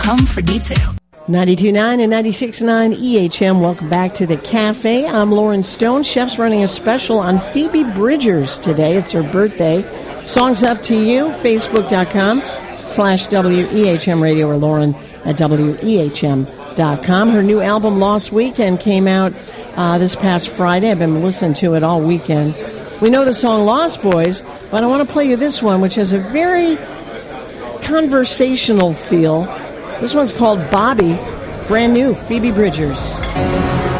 Come for details. 92.9 and 96.9 EHM. Welcome back to the cafe. I'm Lauren Stone. Chef's running a special on Phoebe Bridgers today. It's her birthday. Song's up to you. Facebook.com/WEHM Radio or Lauren at WEHM.com. Her new album, Lost Weekend, came out this past Friday. I've been listening to it all weekend. We know the song Lost Boys, but I want to play you this one, which has a very conversational feel. This one's called Bobby, brand new, Phoebe Bridgers.